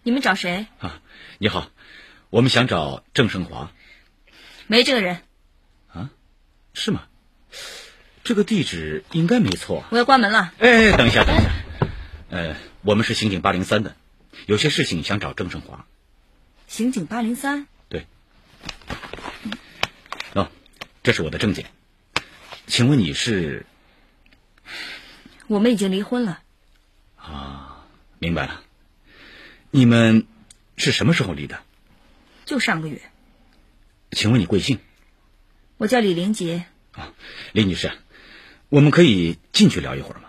你们找谁？ 啊，你好，我们想找郑胜华。 没这个人。 啊，是吗？这个地址应该没错。 我要关门了。 哎，等一下。我们是刑警803的，有些事情想找郑胜华。 刑警803？ 对。这是我的证件。请问你是？ 我们已经离婚了。 啊，明白了。你们是什么时候离的？ 就上个月。 请问你贵姓？ 我叫李玲杰。 啊，李女士，我们可以进去聊一会儿吗？